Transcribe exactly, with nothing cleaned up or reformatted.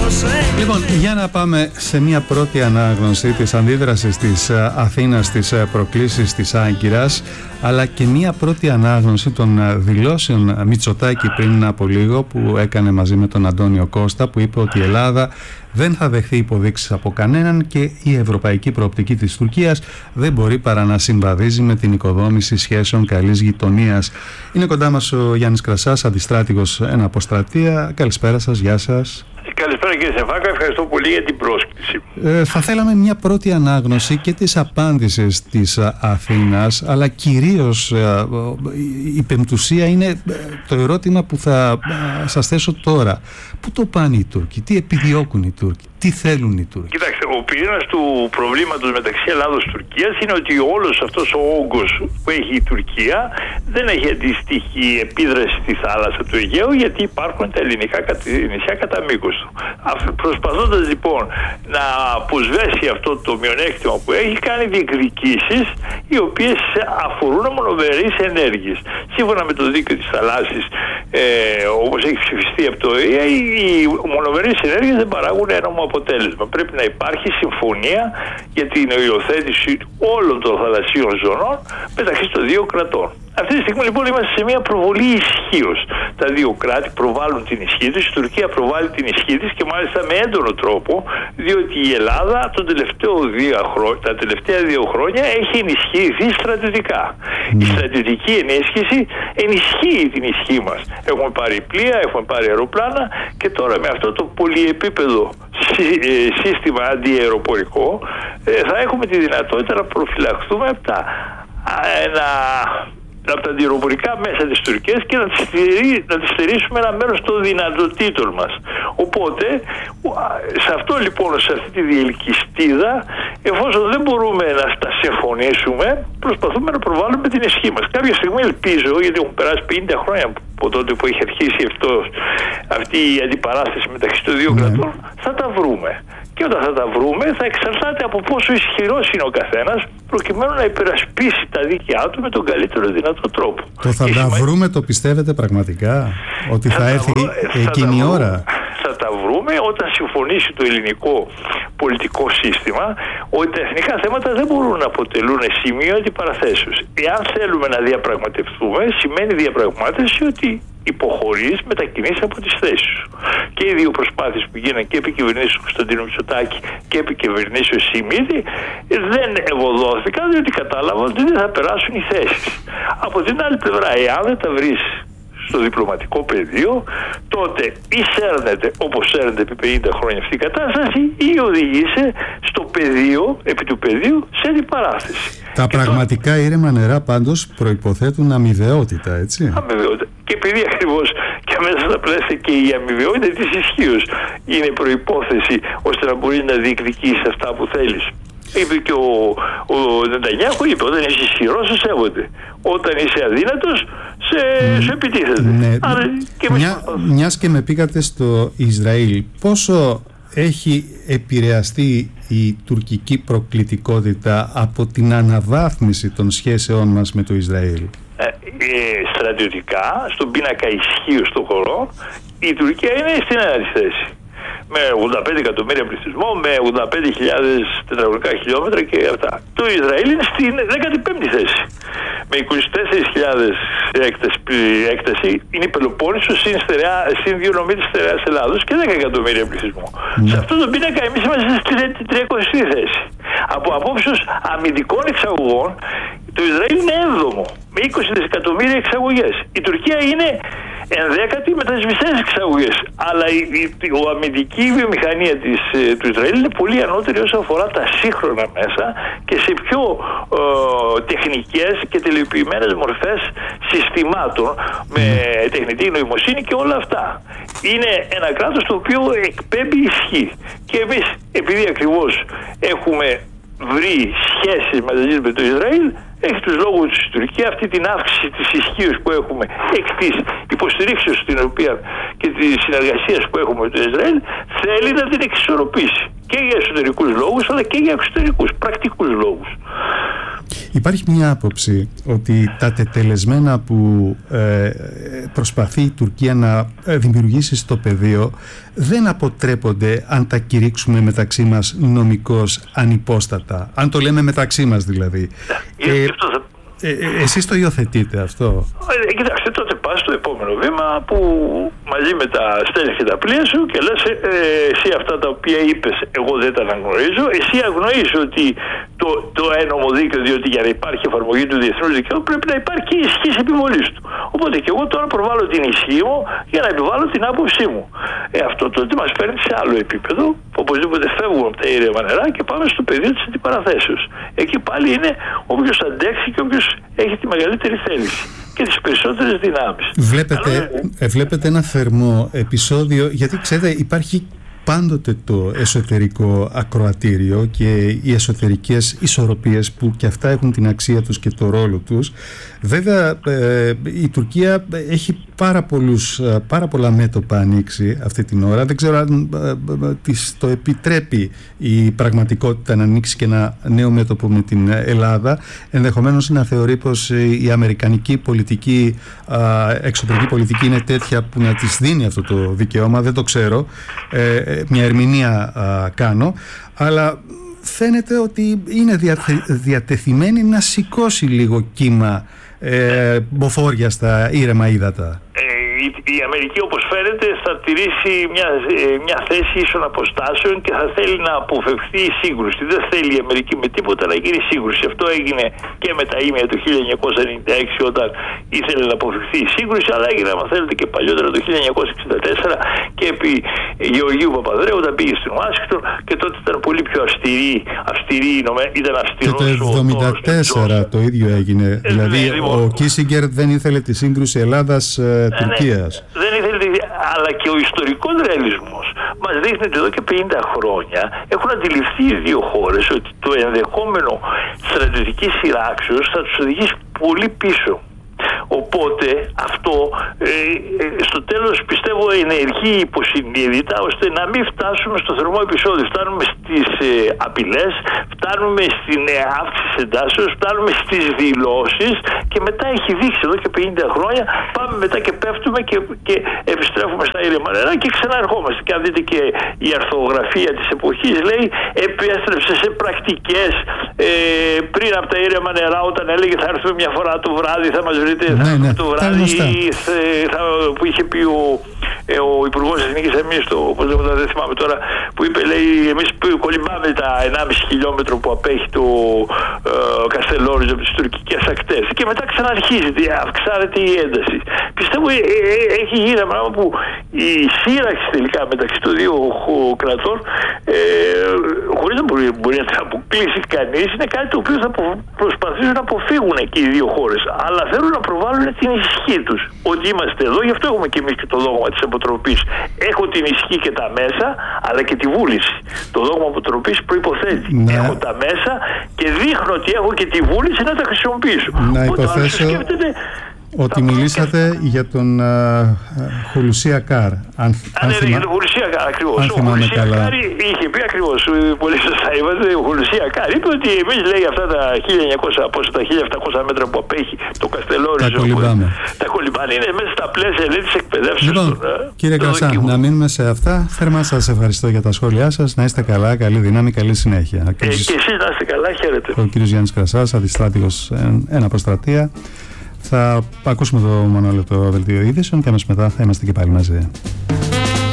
Λοιπόν, για να πάμε σε μια πρώτη ανάγνωση της αντίδρασης της Αθήνας στις προκλήσεις της Άγκυρας, αλλά και μια πρώτη ανάγνωση των δηλώσεων Μητσοτάκη πριν από λίγο, που έκανε μαζί με τον Αντώνιο Κώστα, που είπε ότι η Ελλάδα δεν θα δεχθεί υποδείξεις από κανέναν και η ευρωπαϊκή προοπτική της Τουρκίας δεν μπορεί παρά να συμβαδίζει με την οικοδόμηση σχέσεων καλής γειτονίας. Είναι κοντά μας ο Γιάννης Κρασάς, αντιστράτηγος εν αποστρατεία. Καλησπέρα σας, γεια σας. Καλησπέρα κύριε Σεφάκα, ευχαριστώ πολύ για την πρόσκληση. Ε, θα θέλαμε μια πρώτη ανάγνωση και της απάντησης της Αθήνας, αλλά κυρίως ε, η πεμπτουσία είναι το ερώτημα που θα ε, σας θέσω τώρα. Πού το πάνε οι Τούρκοι, τι επιδιώκουν οι Τούρκοι, τι θέλουν οι Τούρκοι? Κοιτάξτε, ο πυρήνας του προβλήματος μεταξύ Ελλάδος και Τουρκίας είναι ότι όλος αυτός ο όγκος που έχει η Τουρκία δεν έχει αντίστοιχη επίδραση στη θάλασσα του Αιγαίου, γιατί υπάρχουν τα ελληνικά νησιά κατά μήκος του. Προσπαθώντας λοιπόν να αποσβέσει αυτό το μειονέκτημα που έχει, κάνει διεκδικήσεις οι οποίες αφορούν μονομερείς ενέργειες. Σύμφωνα με το δίκαιο της θαλάσσης, ε, όπως έχει ψηφιστεί από το ΟΗΕ, οι μονομερείς ενέργειες δεν παράγουν ένομο αποτέλεσμα. Πρέπει να υπάρχει συμφωνία για την υιοθέτηση όλων των θαλασσίων ζωνών μεταξύ των δύο κρατών. Αυτή τη στιγμή λοιπόν είμαστε σε μια προβολή ισχύως. Τα δύο κράτη προβάλλουν την ισχύ τους, η Τουρκία προβάλλει την ισχύ της, και μάλιστα με έντονο τρόπο, διότι η Ελλάδα τον τελευταίο δύο χρό... τα τελευταία δύο χρόνια έχει ενισχυθεί στρατιωτικά. Mm. Η στρατιωτική ενίσχυση ενισχύει την ισχύ μας. Έχουμε πάρει πλοία, έχουμε πάρει αεροπλάνα, και τώρα με αυτό το πολυεπίπεδο σύστημα αντιαεροπορικό θα έχουμε τη δυνατότητα να προφυλαχθούμε από τα ένα από τα αντιεροπορικά μέσα της Τουρκίας και να τις, να τις στερήσουμε ένα μέρος των δυνατοτήτων μας. Οπότε, σε αυτό λοιπόν, σε αυτή τη διελκυστίδα, εφόσον δεν μπορούμε να τα συμφωνήσουμε, προσπαθούμε να προβάλλουμε την ισχύ μας. Κάποια στιγμή ελπίζω, γιατί έχουν περάσει πενήντα χρόνια από τότε που έχει αρχίσει αυτό, αυτή η αντιπαράσταση μεταξύ των δύο κρατών, θα τα βρούμε. Και όταν θα τα βρούμε, θα εξαρτάται από πόσο ισχυρός είναι ο καθένας, προκειμένου να υπερασπίσει τα δίκαιά του με τον καλύτερο δυνατό τρόπο. Το θα και τα σημα... βρούμε, το πιστεύετε πραγματικά, ότι θα, θα έρθει βρω... εκείνη η ώρα? Θα τα βρούμε όταν συμφωνήσει το ελληνικό πολιτικό σύστημα ότι τα εθνικά θέματα δεν μπορούν να αποτελούν σημείο αντιπαραθέσεως. Εάν θέλουμε να διαπραγματευτούμε, σημαίνει διαπραγμάτευση ότι υποχωρείς, μετακινείς από τις θέσεις σου. Και οι δύο προσπάθειες που γίνανε και επί κυβερνήσεως Κωνσταντίνου Μητσοτάκη και επί κυβερνήσεως Σιμίδη δεν ευωδόθηκαν, διότι κατάλαβαν ότι δεν θα περάσουν οι θέσεις. Από την άλλη πλευρά, εάν δεν τα βρεις στο διπλωματικό πεδίο, τότε ή σέρνεται όπως σέρνεται επί πενήντα χρόνια αυτή η κατάσταση, ή οδηγείσαι στο πεδίο, επί του πεδίου, σε αντιπαράθεση. Τα και πραγματικά το... ήρεμα νερά πάντως προϋποθέτουν αμοιβαιότητα, έτσι. Αμοιβαιότητα. Και επειδή ακριβώς και μέσα στα πλαίσια και η αμοιβαιότητα της ισχύως είναι προϋπόθεση ώστε να μπορείς να διεκδικήσεις αυτά που θέλεις. Είπε και ο, ο Νετανιάχου, είπε, όταν είσαι ισχυρός σε σέβονται. Όταν είσαι αδύνατος σε, mm, σε επιτίθεται. Ναι. Άρα, και Μια, μιας και με πήγατε στο Ισραήλ, πόσο έχει επηρεαστεί η τουρκική προκλητικότητα από την αναβάθμιση των σχέσεών μας με το Ισραήλ? Ε, ε, στρατιωτικά, στον πίνακα ισχύως των χωρών, η Τουρκία είναι στην ένατη θέση. Με ογδόντα πέντε εκατομμύρια πληθυσμό, με ογδόντα πέντε χιλιάδες τετραγωνικά χιλιόμετρα και αυτά. Το Ισραήλ είναι στην δέκατη πέμπτη θέση. Με είκοσι τέσσερις χιλιάδες έκταση, έκταση είναι η Πελοπόννησος συν, συν δύο νομή της στερεάς Ελλάδος και δέκα εκατομμύρια πληθυσμό. Mm. Σε αυτόν τον πίνακα εμείς είμαστε στην τριακοστή θέση. Από απόψεως αμυντικών εξαγωγών, το Ισραήλ είναι έβδομο με είκοσι δισεκατομμύρια εξαγωγές. Η Τουρκία είναι ενδέκατη με τις μισές εξαγωγές. Αλλά η, η, η αμυντική βιομηχανία της, ε, του Ισραήλ είναι πολύ ανώτερη όσον αφορά τα σύγχρονα μέσα και σε πιο ε, τεχνικές και τελειοποιημένες μορφές συστημάτων με τεχνητή νοημοσύνη και όλα αυτά. Είναι ένα κράτος το οποίο εκπέμπει ισχύ. Και εμείς, επειδή ακριβώς έχουμε βρει σχέσεις μαζί με το Ισραήλ, έχει τους λόγους της Τουρκία αυτή την αύξηση της ισχύως που έχουμε εκ της υποστηρίξεως την οποία και της συνεργασίας που έχουμε με το Ισραήλ, θέλει να την εξισορροπήσει και για εσωτερικούς λόγους αλλά και για εξωτερικούς, πρακτικούς λόγους. Υπάρχει μια άποψη ότι τα τετελεσμένα που ε, προσπαθεί η Τουρκία να δημιουργήσει στο πεδίο δεν αποτρέπονται αν τα κηρύξουμε μεταξύ μας νομικώς ανυπόστατα. Αν το λέμε μεταξύ μας δηλαδή. Yeah, ε, yeah, ε, ε, εσείς το υιοθετείτε αυτό? Ε, κοιτάξτε, τότε πας στο επόμενο βήμα που μαζί με τα στέλνεις και τα πλοία σου και λες ε, εσύ αυτά τα οποία είπες εγώ δεν τα αναγνωρίζω, εσύ αγνοείς ότι το, το ένομο δίκαιο, διότι για να υπάρχει εφαρμογή του διεθνούς δικαίου πρέπει να υπάρχει και η ισχύς επιβολής του. Οπότε και εγώ τώρα προβάλλω την ισχύ μου για να επιβάλλω την άποψή μου. Ε, αυτό τότε μας φέρνει σε άλλο επίπεδο, που οπωσδήποτε φεύγουμε από τα ήρεμα νερά και πάμε στο πεδίο της αντιπαραθέσεως. Εκεί πάλι είναι όποιος αντέξει και όποιος έχει τη μεγαλύτερη θέληση και τις περισσότερες δυνάμεις. Βλέπετε, Αλλά... βλέπετε ένα θερμό επεισόδιο, γιατί ξέρετε υπάρχει πάντοτε το εσωτερικό ακροατήριο και οι εσωτερικές ισορροπίες που και αυτά έχουν την αξία τους και το ρόλο τους. Βέβαια ε, η Τουρκία έχει πάρα, πολλούς, πάρα πολλά μέτωπα ανοίξει αυτή την ώρα. Δεν ξέρω αν ε, ε, της το επιτρέπει η πραγματικότητα να ανοίξει και ένα νέο μέτωπο με την Ελλάδα. Ενδεχομένως να θεωρεί πως η αμερικανική πολιτική, ε, εξωτερική πολιτική είναι τέτοια που να της δίνει αυτό το δικαίωμα. Δεν το ξέρω. Ε, μια ερμηνεία α, κάνω, αλλά φαίνεται ότι είναι διαθε, διατεθειμένη να σηκώσει λίγο κύμα ε, μποφόρια στα ήρεμα ύδατα. Η, η Αμερική, όπως φαίνεται, θα τηρήσει μια, μια θέση ίσων αποστάσεων και θα θέλει να αποφευχθεί η σύγκρουση. Δεν θέλει η Αμερική με τίποτα να γίνει σύγκρουση. Αυτό έγινε και με τα ήμια του χίλια εννιακόσια ενενήντα έξι όταν ήθελε να αποφευχθεί η σύγκρουση, αλλά έγινε, αν θέλετε, και παλιότερα το χίλια εννιακόσια εξήντα τέσσερα και επί Γεωργίου Παπανδρέου όταν πήγε στην Ουάσιγκτον και τότε ήταν πολύ πιο αυστηρή, αυστηρή ήταν αυστηρός. Και το εβδομήντα τέσσερα το ίδιο έγινε. Ε, δηλαδή ναι, λοιπόν, ο Κίσιγκερ δεν ήθελε τη σύγκρουση Ελλάδας-Τουρκίας. Ναι, δεν ήθελε, αλλά και ο ιστορικός ρεαλισμός μας δείχνει ότι εδώ και πενήντα χρόνια έχουν αντιληφθεί οι δύο χώρες ότι το ενδεχόμενο στρατιωτικής σειράξεως θα τους οδηγήσει πολύ πίσω. Οπότε αυτό ε, ε, στο τέλος πιστεύω ενεργεί υποσυνείδητα ώστε να μην φτάσουμε στο θερμό επεισόδιο. Φτάνουμε στις ε, απειλές, φτάνουμε στην ε, αύξηση εντάσεως, φτάνουμε στις δηλώσεις και μετά έχει δείξει εδώ και πενήντα χρόνια πάμε μετά και πέφτουμε και, και επιστρέφουμε στα ήρεμα νερά και ξαναρχόμαστε. Και αν δείτε και η αρθογραφία της εποχής λέει επέστρεψε σε πρακτικές ε, πριν από τα ήρεμα νερά όταν έλεγε θα έρθουμε μια φορά το βράδυ, θα μας βρείτε ναι, ναι, το βράδυ θα, που είχε πει ο, ε, ο Υπουργός Εθνικής Άμυνας, όπως λέγοντα, δεν θυμάμαι τώρα, που είπε, λέει, εμείς κολυμπάμε τα ενάμιση χιλιόμετρο που απέχει το ε, Καστελόριζο από τις τουρκικές ακτές και μετά ξαναρχίζεται, αυξάνεται η ένταση. Πιστεύω ε, ε, έχει γίνει ένα πράγμα που η σύραξη τελικά μεταξύ των δύο κρατών ε, χωρίς να μπορεί, μπορεί να την αποκλείσει κανείς, είναι κάτι το οποίο θα προσπαθήσουν να αποφύγουν και οι δύο χώρες, αλλά θέλουν να προβάλλουν την ισχύ τους. Ότι είμαστε εδώ, γι' αυτό έχουμε και εμείς και το δόγμα της αποτροπής. Έχω την ισχύ και τα μέσα, αλλά και τη βούληση. Το δόγμα αποτροπής προϋποθέτει. Ναι. Έχω τα μέσα και δείχνω ότι έχω και τη βούληση να τα χρησιμοποιήσω. Να υποθέσω ότι μιλήσατε για τον Χουλουσία Καρ. Αν, αν ναι, για τον Χουλουσία Καρ, ακριβώς. Αν ο Χουλουσία Καρ είχε πει ακριβώς, πολύ σωστά είπατε, ο Χουλουσία Καρ είπε ότι εμείς, λέει, αυτά τα χίλια εννιακόσια, τα χίλια επτακόσια μέτρα που απέχει το Καστελόριζο, τα κολυμπάμε. Τα κολυμπάνε, είναι μέσα στα πλαίσια, λέει, της εκπαιδεύσεως. Λοιπόν, τώρα, κύριε Κρασά, να μείνουμε σε αυτά. Θερμά σας ευχαριστώ για τα σχόλιά σας. Να είστε καλά, καλή δύναμη, καλή συνέχεια. Ε, και εσείς να είστε καλά, χαίρετε. Ο κύριος Γιάννης Κρασάς, αντιστράτηγος ένα προστρατεία. Θα ακούσουμε το μονόλεπτο δελτίο ειδήσεων και αμέσως μετά θα είμαστε και πάλι μαζί.